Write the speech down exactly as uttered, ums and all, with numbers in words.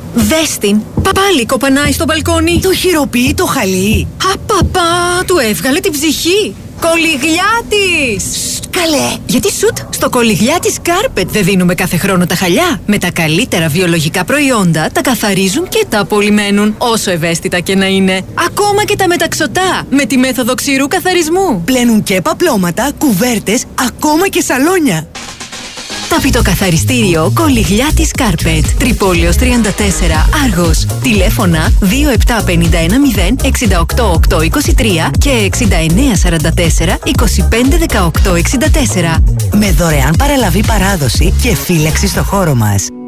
Δες την, πάλι κοπανάει στο μπαλκόνι. Το χειροποιεί το χαλί. Απαπα, του έβγαλε την ψυχή. Κολιγλιά της! Καλέ! Γιατί σουτ, στο κολιγλιά της Carpet δεν δίνουμε κάθε χρόνο τα χαλιά. Με τα καλύτερα βιολογικά προϊόντα τα καθαρίζουν και τα απολυμμένουν, όσο ευαίσθητα και να είναι. Ακόμα και τα μεταξωτά, με τη μέθοδο ξηρού καθαρισμού. Πλένουν και παπλώματα, κουβέρτες, ακόμα και σαλόνια. Ταπητοκαθαριστήριο Κολιγλιά της Carpet. Τρυπόλεως τριάντα τέσσερα, Άργος. Τηλέφωνα δύο επτά πέντε ένα μηδέν εξήντα οκτώ οκτώ είκοσι τρία και εξήντα εννέα σαράντα τέσσερα είκοσι πέντε δεκαοκτώ εξήντα τέσσερα. Με δωρεάν παραλαβή παράδοση και φύλαξη στο χώρο μας.